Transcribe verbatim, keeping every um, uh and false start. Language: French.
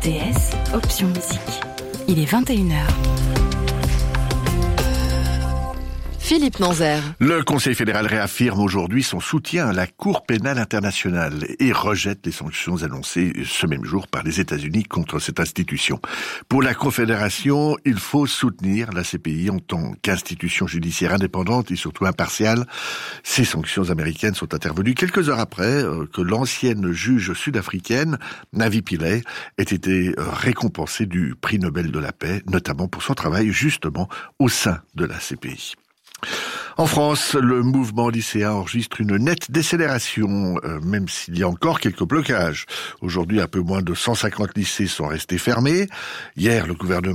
R T S, option musique. Il est vingt et une heures. Philippe Nanzer. Le Conseil fédéral réaffirme aujourd'hui son soutien à la Cour pénale internationale et rejette les sanctions annoncées ce même jour par les États-Unis contre cette institution. Pour la Confédération, il faut soutenir la C P I en tant qu'institution judiciaire indépendante et surtout impartiale. Ces sanctions américaines sont intervenues quelques heures après que l'ancienne juge sud-africaine, Navi Pillay, ait été récompensée du prix Nobel de la paix, notamment pour son travail justement au sein de la C P I. En France, le mouvement lycéen enregistre une nette décélération, euh, même s'il y a encore quelques blocages. Aujourd'hui, un peu moins de cent cinquante lycées sont restés fermés. Hier, le gouvernement